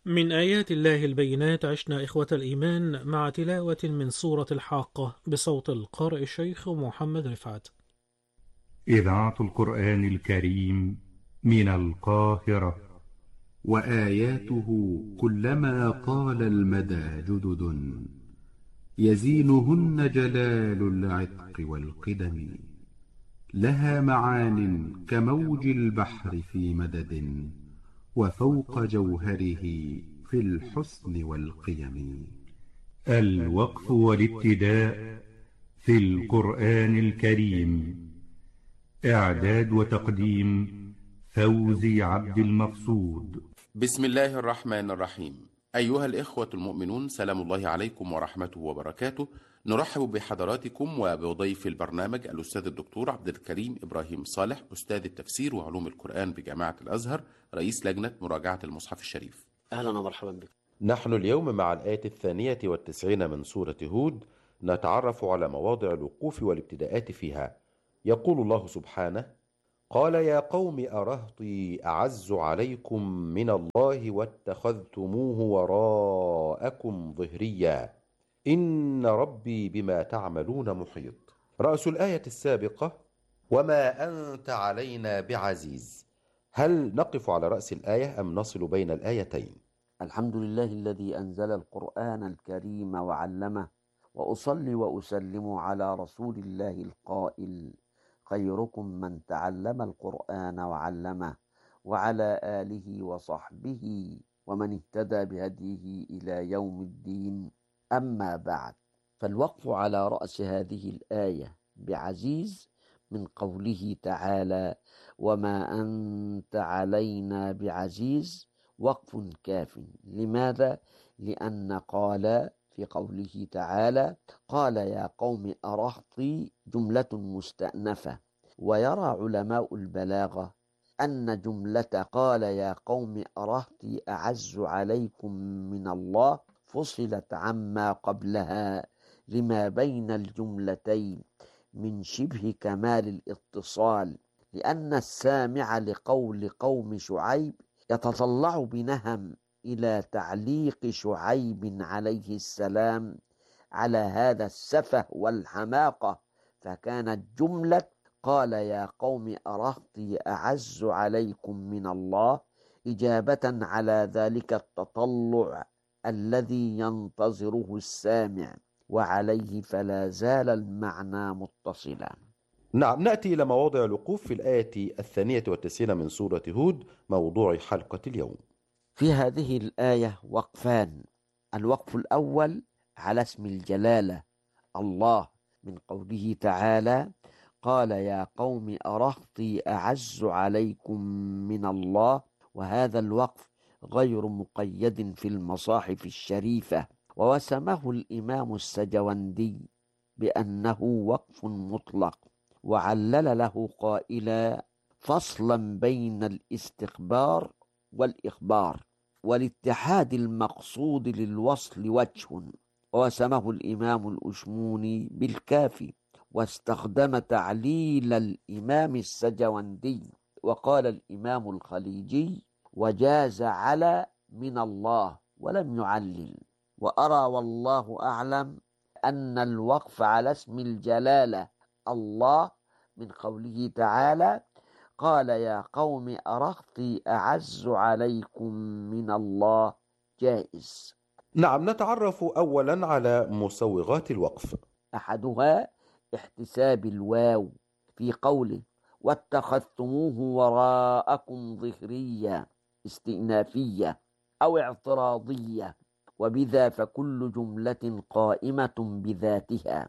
من آيات الله البينات عشنا إخوة الإيمان مع تلاوة من سورة الحاقة بصوت القارئ الشيخ محمد رفعت. إذاعة القرآن الكريم من القاهرة. وآياته كلما طال المدى جدد، يزينهن جلال العتق والقدم. لها معان كموج البحر في مدد، وفوق جوهره في الحسن والقيم. الوقف والابتداء في القرآن الكريم. إعداد وتقديم فوزي عبد المقصود. بسم الله الرحمن الرحيم. أيها الإخوة المؤمنون، سلام الله عليكم ورحمته وبركاته. نرحب بحضراتكم وبضيف البرنامج الأستاذ الدكتور عبد الكريم إبراهيم صالح، أستاذ التفسير وعلوم القرآن بجامعة الأزهر، رئيس لجنة مراجعة المصحف الشريف. أهلا ومرحبا بك. نحن اليوم مع الآية 92 من سورة هود، نتعرف على مواضع الوقوف والابتداءات فيها. يقول الله سبحانه: قال يا قوم أرهطي أعز عليكم من الله واتخذتموه وراءكم ظهريا إن ربي بما تعملون محيط. رأس الآية السابقة: وما أنت علينا بعزيز. هل نقف على رأس الآية أم نصل بين الآيتين؟ الحمد لله الذي أنزل القرآن الكريم وعلمه، وأصلي وأسلم على رسول الله القائل: خيركم من تعلم القرآن وعلمه، وعلى آله وصحبه ومن اهتدى بهديه إلى يوم الدين. أما بعد، فالوقف على رأس هذه الآية بعزيز من قوله تعالى: وما أنت علينا بعزيز، وقف كاف. لماذا؟ لأن قال في قوله تعالى: قال يا قوم أرهطي جملة مستأنفة، ويرى علماء البلاغة أن جملة قال يا قوم أرهطي أعز عليكم من الله فصلت عما قبلها لما بين الجملتين من شبه كمال الاتصال، لأن السامع لقول قوم شعيب يتطلع بنهم إلى تعليق شعيب عليه السلام على هذا السفه والحماقة، فكانت جملة قال يا قوم أرهطي أعز عليكم من الله إجابة على ذلك التطلع الذي ينتظره السامع، وعليه فلا زال المعنى متصلا. نعم، نأتي إلى مواضع الوقوف في الآية 92 من سورة هود، موضوع حلقة اليوم. في هذه الآية وقفان. الوقف الأول على اسم الجلالة الله، من قوله تعالى: قال يا قوم أرهطي أعز عليكم من الله. وهذا الوقف غير مقيد في المصاحف الشريفة، ووسمه الإمام السجوندي بأنه وقف مطلق، وعلل له قائلا: فصلا بين الاستخبار والإخبار، والاتحاد المقصود للوصل وجه. وسمه الإمام الأشموني بالكافي، واستخدم تعليل الإمام السجوندي، وقال الإمام الخليجي: وجاز على من الله ولم يعلل. وأرى والله أعلم أن الوقف على اسم الجلالة الله من قوله تعالى: قال يا قوم أرهطي أعز عليكم من الله جائز. نعم، نتعرف أولا على مسوغات الوقف. أحدها احتساب الواو في قوله: واتخذتموه وراءكم ظهريا، استئنافية أو اعتراضية، وبذا فكل جملة قائمة بذاتها.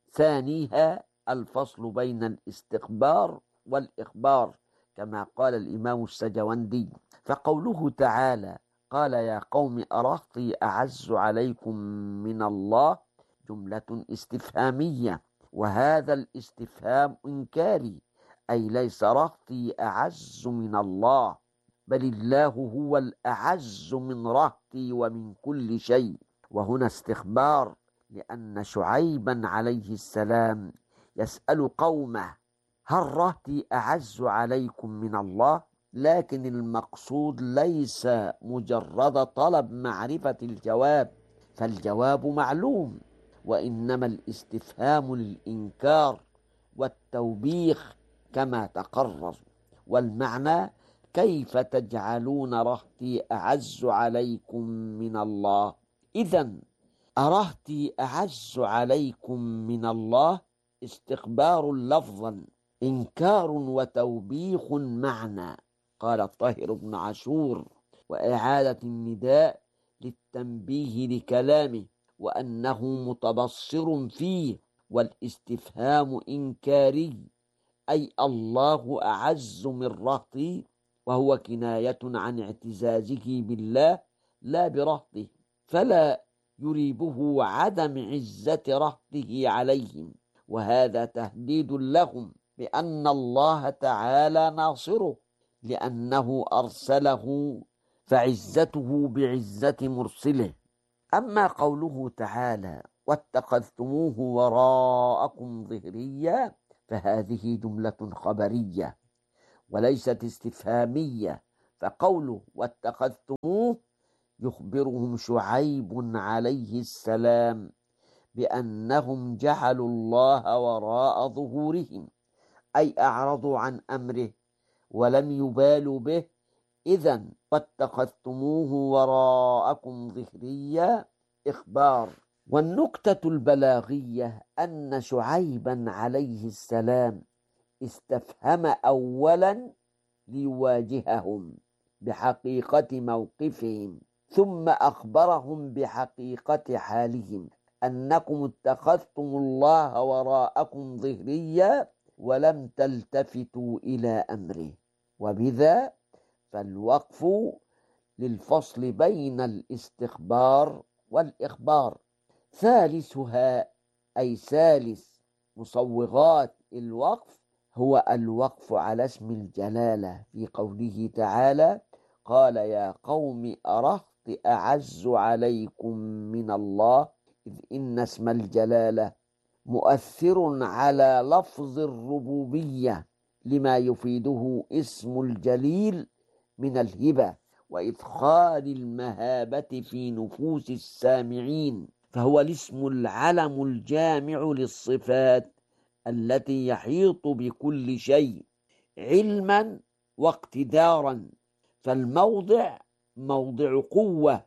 ثانيها الفصل بين الاستخبار والإخبار، كما قال الإمام السجوندي، فقوله تعالى: قال يا قوم أرهطي أعز عليكم من الله جملة استفهامية، وهذا الاستفهام إنكاري، أي ليس رهطي أعز من الله، بل الله هو الأعز من رهطي ومن كل شيء. وهنا استخبار، لأن شعيبا عليه السلام يسأل قومه: هل رهطي أعز عليكم من الله؟ لكن المقصود ليس مجرد طلب معرفة الجواب، فالجواب معلوم، وإنما الاستفهام للإنكار والتوبيخ كما تقرر. والمعنى: كيف تجعلون رهطي أعز عليكم من الله؟ إذن أرهطي أعز عليكم من الله استخبار لفظا، إنكار وتوبيخ معنى. قال الطاهر بن عاشور: وإعادة النداء للتنبيه لكلامه وأنه متبصر فيه، والاستفهام إنكاري، أي الله أعز من رهطي، وهو كناية عن اعتزازه بالله لا برهطه، فلا يريبه عدم عزة رهطه عليهم، وهذا تهديد لهم بأن الله تعالى ناصره لأنه أرسله، فعزته بعزة مرسله. أما قوله تعالى: واتخذتموه وراءكم ظهريا، فهذه جملة خبرية وليست استفهامية، فقوله واتخذتموه يخبرهم شعيب عليه السلام بأنهم جعلوا الله وراء ظهورهم، أي أعرضوا عن أمره ولم يبالوا به. إذن واتخذتموه وراءكم ظهريا إخبار. والنكتة البلاغية أن شعيبا عليه السلام استفهم أولا ليواجههم بحقيقة موقفهم، ثم أخبرهم بحقيقة حالهم، أنكم اتخذتم الله وراءكم ظهريا ولم تلتفتوا إلى أمره، وبذا فالوقف للفصل بين الاستخبار والإخبار. ثالثها، أي ثالث مصوغات الوقف، هو الوقف على اسم الجلالة في قوله تعالى: قال يا قوم أرهط أعز عليكم من الله، إذ إن اسم الجلالة مؤثر على لفظ الربوبية لما يفيده اسم الجليل من الهبة وإدخال المهابة في نفوس السامعين، فهو الاسم العلم الجامع للصفات التي يحيط بكل شيء علما واقتدارا، فالموضع موضع قوة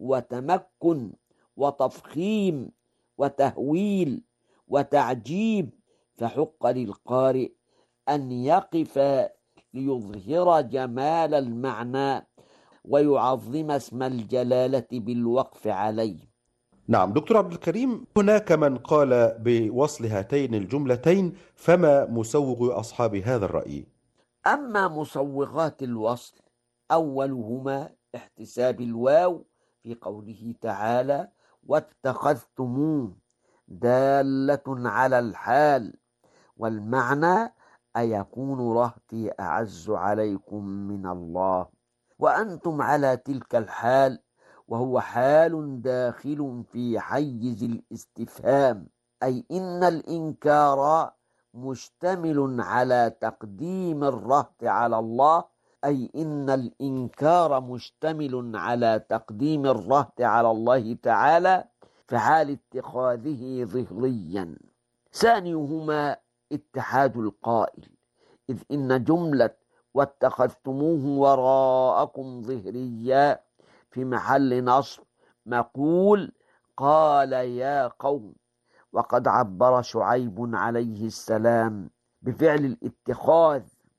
وتمكن وتفخيم وتهويل وتعجيب، فحق للقارئ أن يقف ليظهر جمال المعنى ويعظم اسم الجلالة بالوقف عليه. نعم دكتور عبد الكريم، هناك من قال بوصل هاتين الجملتين، فما مسوغ أصحاب هذا الرأي؟ أما مسوغات الوصل، أولهما احتساب الواو في قوله تعالى: واتخذتموه، دالة على الحال، والمعنى: أيكون رهطي أعز عليكم من الله وأنتم على تلك الحال، وهو حال داخل في حيز الاستفهام، أي إن الإنكار مشتمل على تقديم الرهط على الله، أي إن الإنكار مشتمل على تقديم الرهط على الله تعالى في حال اتخاذه ظهريا. ثانيهما اتحاد القائل، إذ إن جملة واتخذتموه وراءكم ظهريا في محل نصب مقول قال يا قوم، وقد عبر شعيب عليه السلام بفعل الاتخاذ،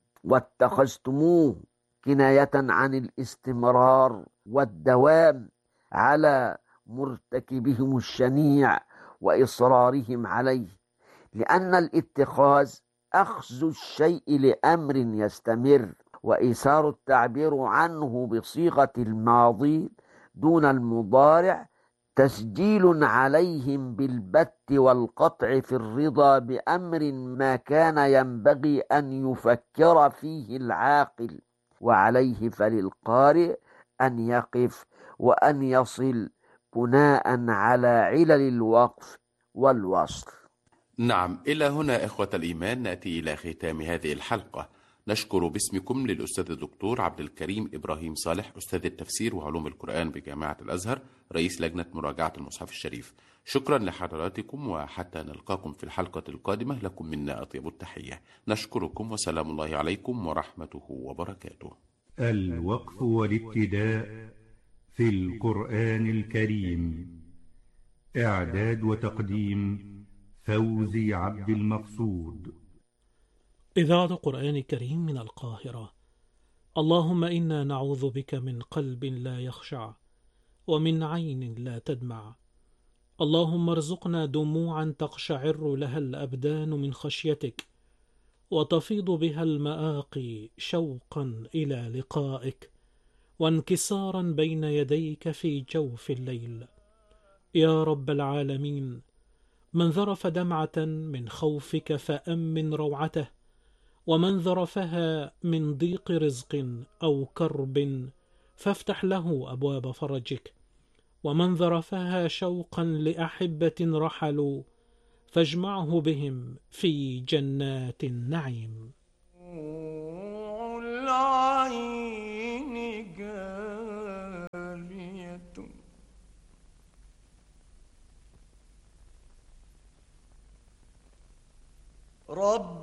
واتخذتموه كناية عن الاستمرار والدوام على مرتكبهم الشنيع وإصرارهم عليه، لأن الاتخاذ أخذ الشيء لأمر يستمر، وإيثار التعبير عنه بصيغة الماضي دون المضارع تسجيل عليهم بالبت والقطع في الرضا بأمر ما كان ينبغي أن يفكر فيه العاقل، وعليه فللقارئ أن يقف وأن يصل بناء على علل الوقف والوصل. نعم، إلى هنا إخوة الإيمان نأتي إلى ختام هذه الحلقة. نشكر باسمكم للأستاذ الدكتور عبد الكريم إبراهيم صالح، أستاذ التفسير وعلوم القرآن بجامعة الأزهر، رئيس لجنة مراجعة المصحف الشريف. شكرا لحضراتكم، وحتى نلقاكم في الحلقة القادمة لكم منا أطيب التحية. نشكركم، وسلام الله عليكم ورحمته وبركاته. الوقف والابتداء في القرآن الكريم. إعداد وتقديم فوزي عبد المقصود. إذاعة القرآن الكريم من القاهرة. اللهم إنا نعوذ بك من قلب لا يخشع، ومن عين لا تدمع. اللهم ارزقنا دموعا تقشعر لها الأبدان من خشيتك، وتفيض بها المآقي شوقا إلى لقائك، وانكسارا بين يديك في جوف الليل. يا رب العالمين، من ذرف دمعة من خوفك فأمن روعته، ومن ذرفها من ضيق رزق أو كرب فافتح له أبواب فرجك، ومن ذرفها شوقا لأحبة رحلوا فاجمعه بهم في جنات النعيم. العين جارية رب